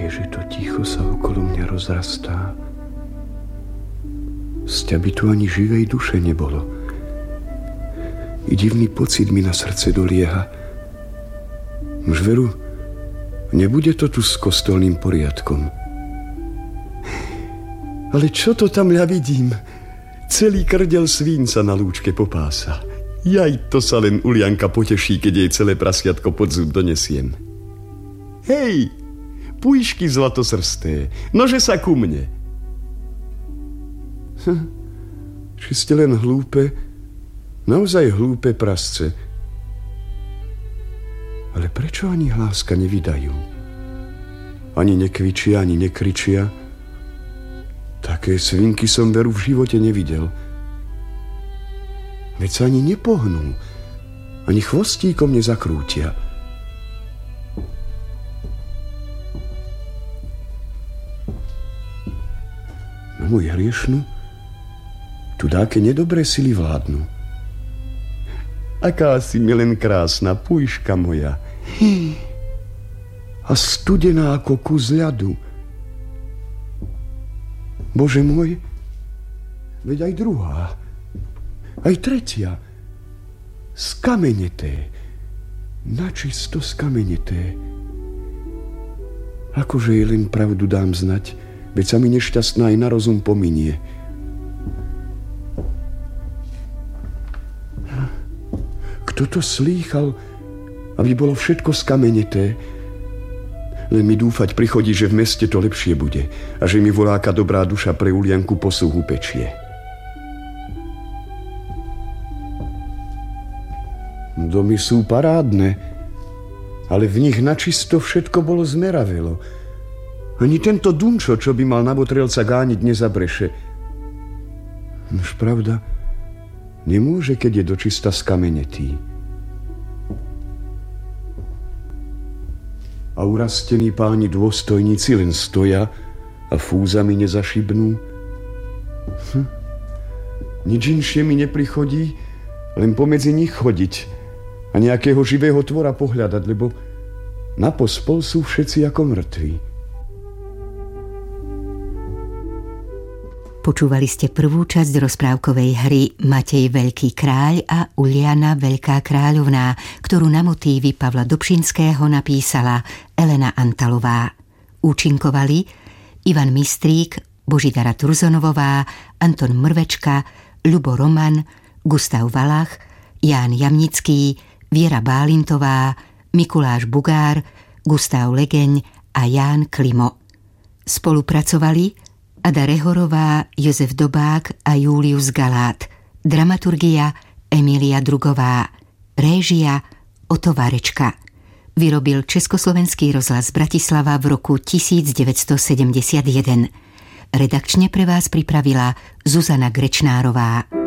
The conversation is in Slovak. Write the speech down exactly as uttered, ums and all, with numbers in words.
Akéže to ticho sa okolo mňa rozrastá. Sťa by tu ani živej duše nebolo. I divný pocit mi na srdce dolieha. Už veru, nebude to tu s kostolným poriadkom. Ale čo to tam ja vidím? Celý krdel svín sa na lúčke popása. Jaj, to sa len Ulianka poteší, keď jej celé prasiatko pod zub donesiem. Hej, pújšky zlatosrsté, nože sa ku mne. Hm, či ste len hlúpe, naozaj hlúpe prasce. Ale prečo ani hláska nevydajú? Ani nekvičia, ani nekričia. Také svinky som veru v živote nevidel. Veď sa ani nepohnú, ani chvostíkom nezakrútia. No môj hriešnu, tu dáke nedobré sily vládnu. Aká si mi len krásna, pújška moja. A studená ako kus ľadu. Bože môj, veď aj druhá, aj tretia, skameneté, načisto skameneté. Akože jej len pravdu dám znať, veď sa mi nešťastná aj na rozum pominie. Kto to slýchal, aby bolo všetko skameneté? Len mi dúfať prichodí, že v meste to lepšie bude a že mi voláka dobrá duša pre Ulianku posúhu pečie. Domy sú parádne, ale v nich načisto všetko bolo zmeravelo. Ani tento Dunčo, čo by mal na Botrelca gániť, nezabreše. Nož pravda, nemôže, keď je dočista skamenetý. A urastení páni dôstojníci len stoja a fúzami nezašibnú. Hm. Nič inšie mi neprichodí, len pomedzi nich chodiť a nejakého živého tvora pohľadať, lebo na pospol sú všetci ako mŕtvi. Počúvali ste prvú časť rozprávkovej hry Matej Veľký kráľ a Uliana Veľká kráľovná, ktorú na motívy Pavla Dobšinského napísala Elena Antalová. Účinkovali Ivan Mistrík, Božidara Turzonovová, Anton Mrvečka, Ľubo Roman, Gustav Valach, Ján Jamnický, Viera Bálintová, Mikuláš Bugár, Gustav Legeň a Ján Klimo. Spolupracovali Ada Rehorová, Jozef Dobák a Julius Galát. Dramaturgia Emília Drugová. Réžia Oto Varečka. Vyrobil Československý rozhlas Bratislava v roku devätnásťsedemdesiatjeden. Redakčne pre vás pripravila Zuzana Grečnárová.